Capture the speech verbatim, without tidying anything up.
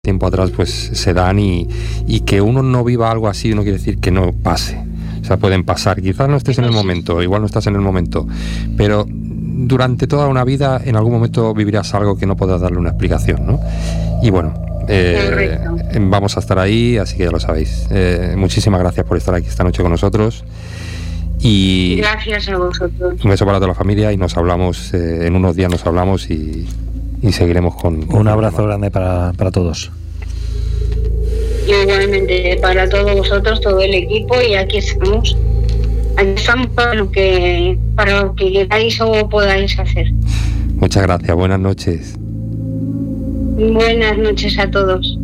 tiempo atrás pues se dan y, y que uno no viva algo así no quiere decir que no pase. O sea, pueden pasar, quizás no estés en el momento, igual no estás en el momento, pero durante toda una vida en algún momento vivirás algo que no podrás darle una explicación, ¿no? Y bueno, eh, vamos a estar ahí, así que ya lo sabéis. Eh, muchísimas gracias por estar aquí esta noche con nosotros. Y gracias a vosotros. Un beso para toda la familia y nos hablamos, eh, en unos días nos hablamos y, y seguiremos con... Un abrazo grande para, para todos. Y igualmente para todos vosotros, todo el equipo, y aquí estamos. Aquí estamos para lo que, para lo que queráis o podáis hacer. Muchas gracias, buenas noches. Buenas noches a todos.